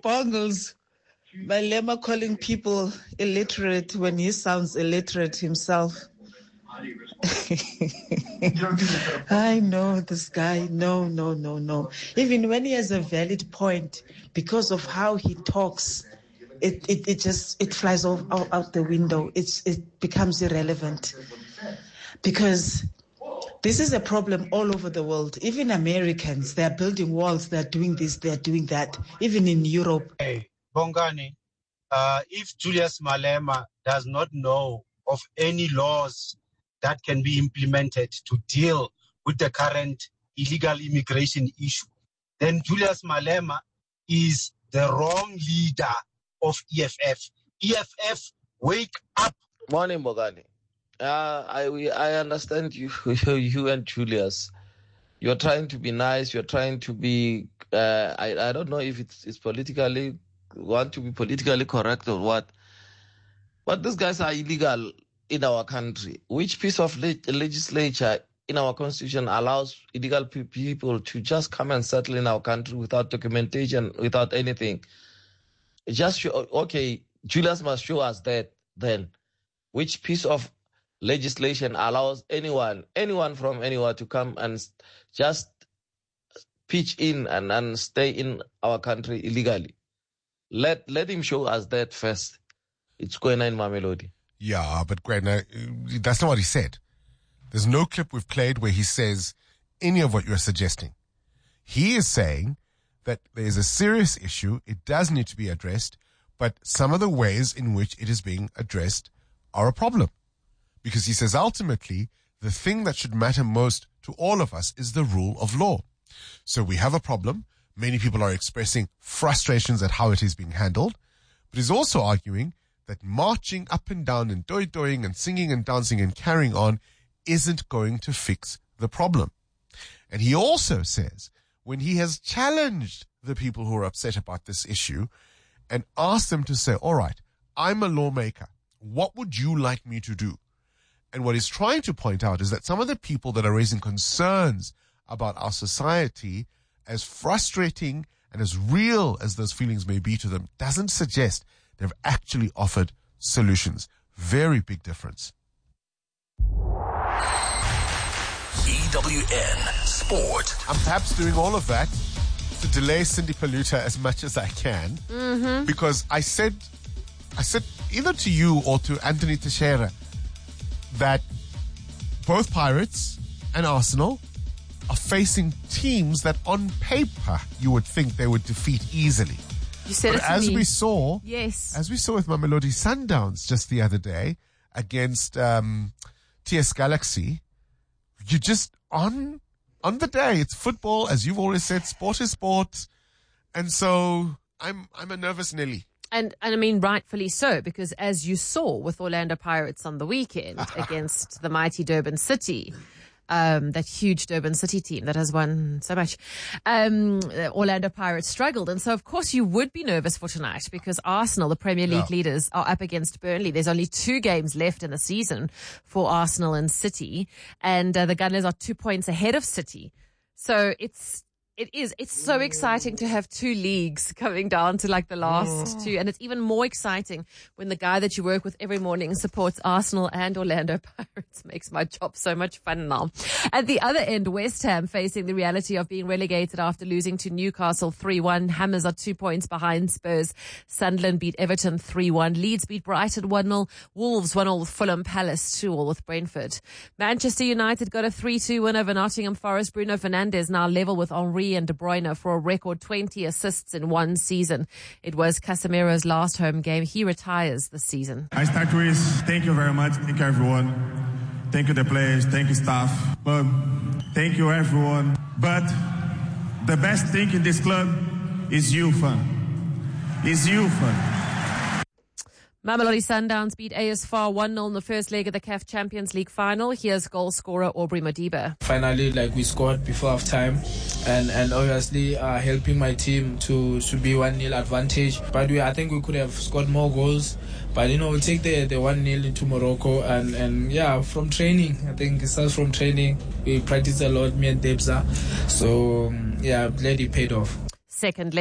Bongles. Malema calling people illiterate when he sounds illiterate himself. I know this guy. No. Even when he has a valid point, because of how he talks, it flies out the window. It becomes irrelevant. Because this is a problem all over the world. Even Americans, they are building walls, they are doing this, they are doing that. Even in Europe. Hey, Bongani, if Julius Malema does not know of any laws that can be implemented to deal with the current illegal immigration issue, then Julius Malema is the wrong leader of EFF. EFF, wake up. Morning, Bongani. I understand you and Julius. You're trying to be nice. You're trying to be. I don't know if it's politically want to be politically correct or what. But these guys are illegal in our country. Which piece of legislature in our constitution allows illegal people to just come and settle in our country without documentation, without anything? Just Julius must show us that then. Which piece of legislation allows anyone from anywhere to come and just pitch in and stay in our country illegally? Let him show us that first. It's Kwena in Mamelodi. Yeah, but Kwena, that's not what he said. There's no clip we've played where he says any of what you're suggesting. He is saying that there is a serious issue. It does need to be addressed, but some of the ways in which it is being addressed are a problem. Because he says ultimately, the thing that should matter most to all of us is the rule of law. So we have a problem. Many people are expressing frustrations at how it is being handled. But he's also arguing that marching up and down and doing and singing and dancing and carrying on isn't going to fix the problem. And he also says when he has challenged the people who are upset about this issue and asked them to say, all right, I'm a lawmaker. What would you like me to do? And what he's trying to point out is that some of the people that are raising concerns about our society, as frustrating and as real as those feelings may be to them, doesn't suggest they've actually offered solutions. Very big difference. EWN Sport. I'm perhaps doing all of that to delay Cindy Paluta as much as I can, because I said either to you or to Anthony Teixeira that both Pirates and Arsenal are facing teams that on paper you would think they would defeat easily. You said but it to as me. we saw, yes, as we saw with Mamelodi Sundowns just the other day against TS Galaxy, you just on the day, it's football, as you've always said, sport is sport, and so I'm a nervous Nelly. And I mean, rightfully so, because as you saw with Orlando Pirates on the weekend against the mighty Durban City, that huge Durban City team that has won so much, Orlando Pirates struggled. And so, of course, you would be nervous for tonight because Arsenal, the Premier League leaders, are up against Burnley. There's only 2 games left in the season for Arsenal and City. And the Gunners are 2 points ahead of City. So it's so exciting to have 2 leagues coming down to like the last 2. And it's even more exciting when the guy that you work with every morning supports Arsenal and Orlando Pirates. Makes my job so much fun now. At the other end, West Ham facing the reality of being relegated after losing to Newcastle 3-1. Hammers are 2 points behind Spurs. Sunderland beat Everton 3-1. Leeds beat Brighton 1-0. Wolves 1-0 with Fulham. Palace 2-0 with Brentford. Manchester United got a 3-2 win over Nottingham Forest. Bruno Fernandes now level with Henry and De Bruyne for a record 20 assists in one season. It was Casemiro's last home game. He retires this season. I start with thank you very much. Thank you, everyone. Thank you, the players. Thank you, staff. But thank you, everyone. But the best thing in this club is you, fam. Is you, fam. Mamelodi Sundowns beat AS FAR 1-0 in the first leg of the CAF Champions League final. Here's goal scorer Aubrey Modiba. Finally, we scored before half time, and obviously helping my team to be 1-0 advantage. But I think we could have scored more goals. But we'll take the 1-0 into Morocco, and from training. I think it starts from training. We practice a lot, me and Debza. So glad it paid off. Second leg.